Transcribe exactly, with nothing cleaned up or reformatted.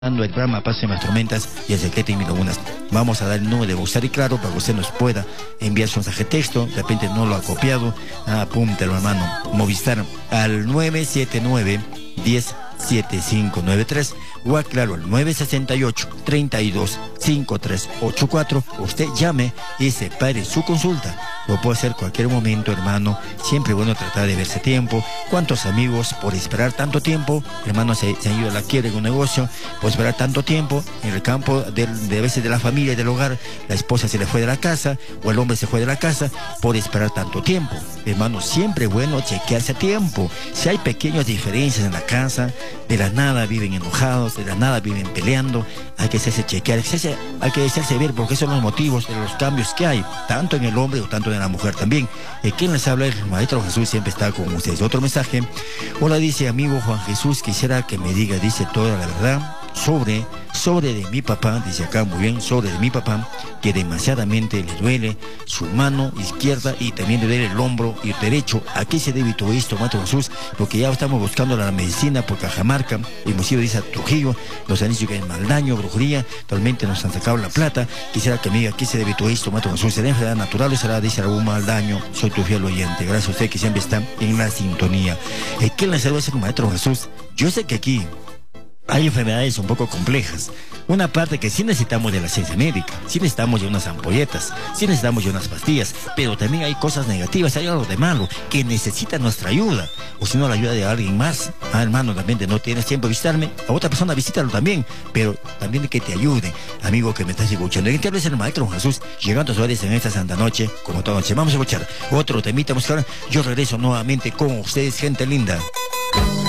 el programa Paz en las Tormentas y el secreto y unas. Vamos a dar el número de Buscar y Claro para que usted nos pueda enviar su mensaje de texto. De repente no lo ha copiado, ah, apúntelo, hermano. Movistar al nueve siete nueve, diez, siete cinco nueve tres o aclaro al nueve seis ocho, treinta y dos, cincuenta y tres ochenta y cuatro. Usted llame y separe su consulta. Lo puede hacer cualquier momento, hermano. Siempre bueno tratar de verse tiempo. ¿Cuántos amigos por esperar tanto tiempo, hermano, se, se han ido a la quiebra en un negocio por esperar tanto tiempo en el campo de, de a veces de la familia y del hogar? La esposa se le fue de la casa o el hombre se fue de la casa por esperar tanto tiempo. Hermano, siempre es bueno chequearse a tiempo. Si hay pequeñas diferencias en la casa, de la nada viven enojados, de la nada viven peleando, hay que hacerse chequear, hay que hacerse ver, porque esos son los motivos de los cambios que hay, tanto en el hombre o tanto en la mujer también. Eh, ¿Quién les habla? El Maestro Jesús siempre está con ustedes. Otro mensaje. Hola, dice amigo Juan Jesús, quisiera que me diga, dice toda la verdad sobre, sobre de mi papá, dice acá muy bien, sobre de mi papá, que demasiadamente le duele su mano izquierda y también le duele el hombro y el derecho. ¿A qué se debe todo esto, Maestro Jesús? Porque ya estamos buscando la medicina por Cajamarca, hemos ido, dice, a Trujillo, nos han dicho que hay mal daño, brujería, actualmente nos han sacado la plata. Quisiera que me diga, ¿a qué se debe todo esto, Maestro Jesús? ¿Será enfermedad natural o será, dice, algún mal daño? Soy tu fiel oyente, gracias a usted que siempre está en la sintonía. Eh, ¿Qué le saluda ese Maestro Jesús? Yo sé que aquí hay enfermedades un poco complejas. Una parte que sí necesitamos de la ciencia médica, sí necesitamos de unas ampolletas, sí necesitamos de unas pastillas, pero también hay cosas negativas, hay algo de malo que necesita nuestra ayuda, o si no la ayuda de alguien más. Ah, hermano, también no tienes tiempo de visitarme, a otra persona visítalo también, pero también que te ayude, amigo que me estás escuchando. ¿En qué habla el Maestro Jesús? Llegando a sus hogares en esta santa noche, como toda noche. Vamos a escuchar otro temita musical. Yo regreso nuevamente con ustedes, gente linda.